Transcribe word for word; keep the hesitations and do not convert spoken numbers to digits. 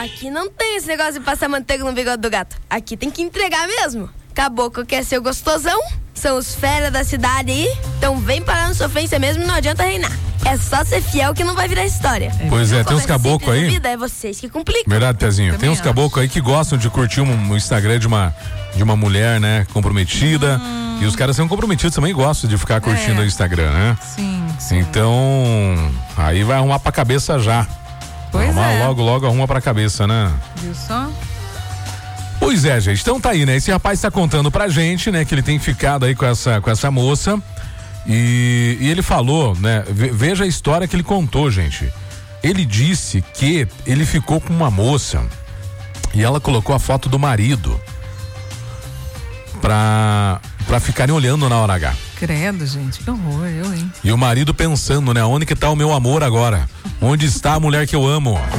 Aqui não tem esse negócio de passar manteiga no bigode do gato. Aqui tem que entregar mesmo. Caboclo quer ser o gostosão, são os fera da cidade aí, então vem parar na sofrência mesmo e não adianta reinar. É só ser fiel que não vai virar história. Pois é, tem uns caboclos aí. Vida, é vocês que complicam. Verdade, Pezinho. Também tem uns caboclos aí que gostam de curtir um, um Instagram de uma, de uma mulher, né, comprometida. Hum. E os caras são comprometidos também gostam de ficar curtindo é. o Instagram, né? Sim, sim. Então, aí vai arrumar pra cabeça já. Pois arrumar é. logo, logo arruma pra cabeça, né? Viu só? Pois é, gente. Então tá aí, né? Esse rapaz tá contando pra gente, né, que ele tem ficado aí com essa, com essa moça. E, e ele falou, né? Veja a história que ele contou, gente. Ele disse que ele ficou com uma moça e ela colocou a foto do marido pra, pra ficarem olhando na hora H. Credo, gente, que horror, eu, hein? E o marido pensando, né? Onde que tá o meu amor agora? Onde está a mulher que eu amo?